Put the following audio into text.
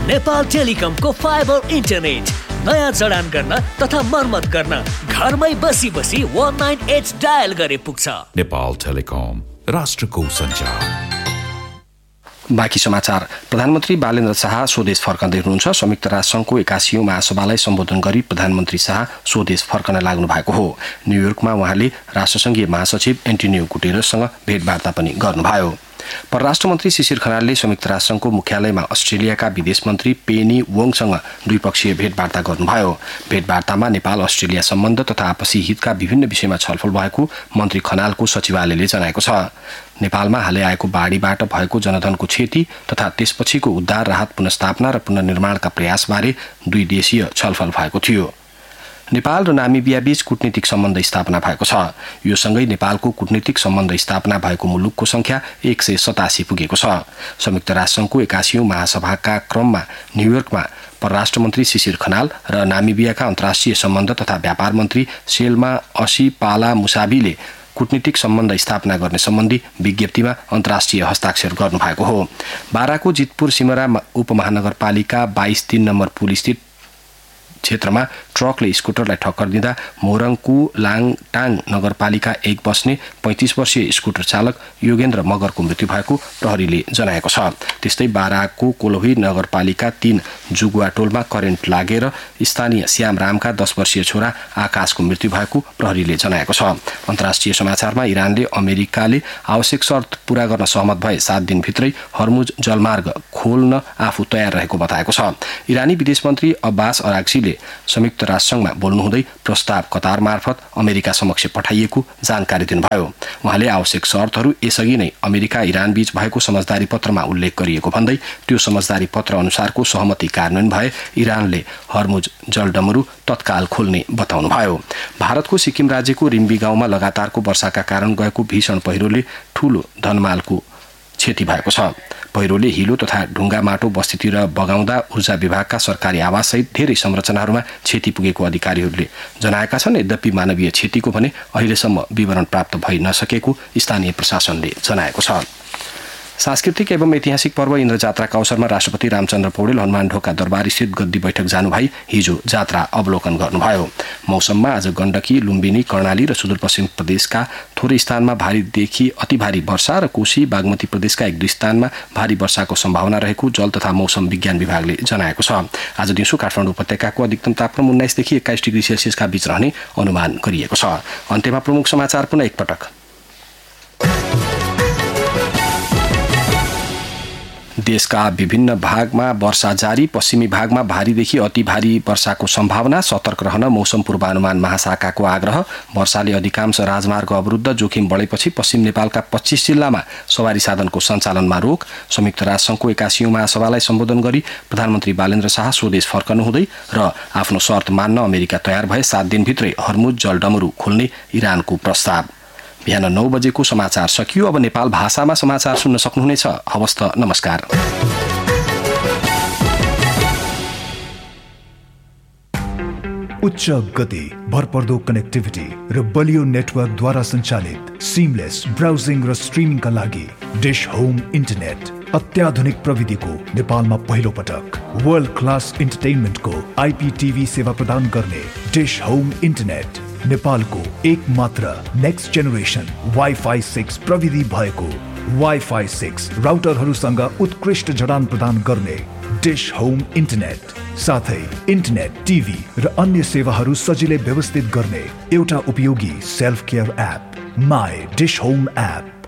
Nepal टेलिकमको fibre internet नयाँ जडान गर्न तथा मर्मत गर्न घरमै बसी 19H डायल गरे पुग्छ। नेपाल टेलिकम, राष्ट्रको सञ्चार। बाँकी समाचार। प्रधानमन्त्री बालेन्द्र शाह स्वदेश फर्कँदै हुनुहुन्छ। संयुक्त राष्ट्रसङ्घको 81औं महासभालाई सम्बोधन गरी प्रधानमन्त्री शाह स्वदेश फर्कन लाग्नु भएको हो। न्युयोर्कमा उहाँले राष्ट्रसङ्घीय महासचिव एन्टोनियो गुटेरससँग भेटवार्ता पनि गर्नुभयो। परराष्ट्र मन्त्री शिशिर खनालले संयुक्त राष्ट्रसङ्घको मुख्यालयमा अस्ट्रेलियाका विदेश मन्त्री पेनी वोङसँग द्विपक्षीय भेटवार्ता गर्नुभयो। भेटवार्तामा नेपाल अस्ट्रेलिया सम्बन्ध तथा आपसी हितका विभिन्न विषयमा छलफल भएको मन्त्री खनालको सचिवालयले जनाएको छ। नेपालमा हालै आएको बाढीबाट भएको जनधनको क्षति तथा त्यसपछिको उद्धार, राहत, पुनर्स्थापना र पुनर्निर्माणका प्रयासबारे दुई देशीय छलफल भएको थियो। नेपाल र नामिबिया बीच कूटनीतिक सम्बन्ध स्थापना भएको छ। यो सँगै नेपालको कूटनीतिक सम्बन्ध स्थापना भएको मुलुकको संख्या 187 पुगेको छ। संयुक्त राष्ट्रसङ्घको 81औं महासभाका क्रममा न्युयोर्कमा परराष्ट्र मन्त्री शिशिर खनाल र नामिबियाका अन्तर्राष्ट्रिय सम्बन्ध तथा व्यापार मन्त्री सेल्मा असिपाला मुसाबीले कूटनीतिक सम्बन्ध स्थापना गर्ने सम्बन्धी विज्ञप्तिमा अन्तर्राष्ट्रिय हस्ताक्षर गर्नुभएको हो। बाराको जितपुर सिमरा उपमहानगरपालिका 22 नम्बर पुल स्थित क्षेत्रमा ट्रकले स्कुटरलाई ठक्कर दिँदा मोरङकु लाङटाङ नगरपालिका 1 बस्ने 35 वर्षीय स्कुटर चालक योगेन्द्र मगरको मृत्यु भएको प्रहरीले जनाएको छ। त्यस्तै बाराको कोलोही नगरपालिका 3 जुगुवाटोलमा करेन्ट लागेर स्थानीय श्याम रामका 10 वर्षीय छोरा आकाशको मृत्यु भएको प्रहरीले जनाएको छ। अन्तर्राष्ट्रिय समाचारमा इरानले अमेरिकाले आवश्यक शर्त पूरा गर्न सहमत भए 7 दिनभित्रै हर्मुज जलमार्ग खोल्न आफू तयार रहेको बताएको छ। इरानी विदेश मन्त्री अब्बास अराक्सीले संयुक्त राष्ट्रसङ्घमा बोल्नुहुँदै प्रस्ताव कतार मार्फत अमेरिका समक्ष पठाइएको जानकारी दिनुभयो। उहाँले आवश्यक शर्तहरू यसअघि नै अमेरिका इरान बीच भएको समझदारी पत्रमा उल्लेख गरिएको भन्दै त्यो समझदारी पत्र अनुसारको सहमति कार्यान्वयन भए इरानले हर्मुज जलडमरू तत्काल खोल्ने बताउनुभयो। भारतको सिक्किम राज्यको रिम्बी गाउँमा लगातारको वर्षाका कारण गएको भीषण पहिरोले ठूलो धनमालको क्षति भएको छ। पहिरोले हिलो तथा ढुङ्गा माटो बस्तीतिर बगाउँदा ऊर्जा विभागका सरकारी आवाससहित धेरै संरचनाहरूमा क्षति पुगेको अधिकारीहरूले जनाएका छन्। यद्यपि मानवीय क्षतिको भने अहिलेसम्म विवरण प्राप्त भइ नसकेको स्थानीय प्रशासनले जनाएको छ। सांस्कृतिक एवं ऐतिहासिक पर्व इन्द्रजात्राका अवसरमा राष्ट्रपति रामचन्द्र पौडेल हनुमान ढोका दरबार स्थित गद्दी बैठक जानुभई हिजो जात्रा अवलोकन गर्नुभयो। मौसममा आज गण्डकी, लुम्बिनी, कर्णाली र सुदूरपश्चिम प्रदेशका थोरै स्थानमा भारीदेखि अति भारी वर्षा र कोशी, बागमती प्रदेशका 1-2 स्थानमा भारी वर्षाको सम्भावना रहेको जल तथा मौसम विज्ञान विभागले जनाएको छ। आज दिउँसो काठमाडौँ उपत्यकाको अधिकतम तापक्रम 19 देखि 21 डिग्री सेल्सियसका बीच रहने अनुमान गरिएको छ। अन्त्यमा प्रमुख समाचार पुनः एकपटक। देशका विभिन्न भागमा वर्षा जारी, पश्चिमी भागमा भारीदेखि अति भारी वर्षाको सम्भावना, सतर्क रहन मौसम पूर्वानुमान महाशाखाको आग्रह। वर्षाले अधिकांश राजमार्ग अवरुद्ध, जोखिम बढेपछि पश्चिम नेपालका 25 जिल्लामा सवारी साधनको सञ्चालनमा रोक। संयुक्त राष्ट्रसङ्घको 81औं महासभालाई सम्बोधन गरी प्रधानमन्त्री बालेन्द्र शाह स्वदेश फर्कनु हुँदै र आफ्नो शर्त मान्न अमेरिका तयार भए 7 दिनभित्रै हर्मुज जलडमरू खोल्ने इरानको प्रस्ताव। बिहान 9 बजेको समाचार सकियो। अब नेपाल भाषामा समाचार सुन्न सक्नुहुनेछ। हवस् त, नमस्कार। उच्च गति, भरपर्दो कनेक्टिभिटी र बलियो नेटवर्कद्वारा सञ्चालित सिमलेस ब्राउजिङ र स्ट्रिमिङका लागि डिश होम इन्टरनेट अत्याधुनिक प्रविधिको नेपालमा पहिलो पटक वर्ल्ड क्लास इन्टरटेनमेन्टको IPTV सेवा प्रदान गर्ने डिश होम इन्टरनेट नेपालको एक मात्र नेक्स्ट जेनेरेसन वाइफाई 6 प्रविधि भएको वाइफाई 6 राउटरहरूसँग उत्कृष्ट जडान प्रदान गर्ने डिश होम इन्टरनेट, साथै इन्टरनेट, टिभी र अन्य सेवाहरू सजिलै व्यवस्थित गर्ने एउटा उपयोगी self care app my dish home app.